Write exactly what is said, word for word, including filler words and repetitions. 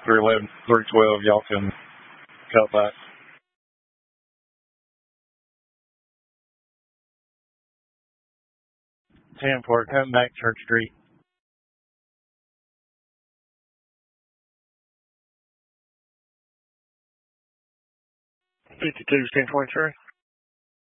three eleven, three twelve, y'all can cut back. ten four, come back Church Street. fifty-two, ten twenty-three.